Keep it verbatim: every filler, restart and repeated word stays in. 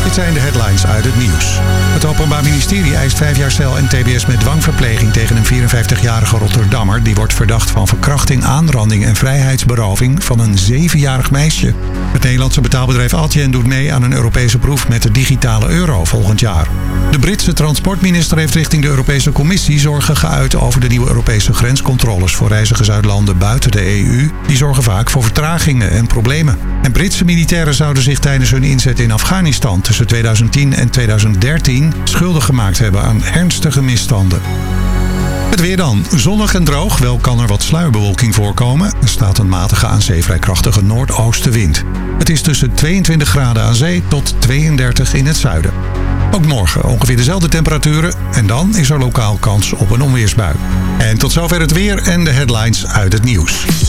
Dit zijn de headlines uit het nieuws. Het Openbaar Ministerie eist vijf jaar cel en tbs met dwangverpleging tegen een vierenvijftigjarige Rotterdammer. Die wordt verdacht van verkrachting, aanranding en vrijheidsberoving van een zevenjarig meisje. Het Nederlandse betaalbedrijf Adyen doet mee aan een Europese proef met de digitale euro volgend jaar. De Britse transportminister heeft richting de Europese Commissie zorgen geuit over de nieuwe Europese grenscontroles voor reizigers uit landen buiten de E U. Die zorgen vaak voor vertragingen en problemen. En Britse militairen zouden zich tijdens hun inzet in Afghanistan tussen tweeduizend tien en tweeduizend dertien schuldig gemaakt hebben aan ernstige misstanden. Het weer dan. Zonnig en droog, wel kan er wat sluierbewolking voorkomen. Er staat een matige aan zee vrij krachtige noordoostenwind. Het is tussen tweeëntwintig graden aan zee tot tweeëndertig in het zuiden. Ook morgen ongeveer dezelfde temperaturen en dan is er lokaal kans op een onweersbui. En tot zover het weer en de headlines uit het nieuws.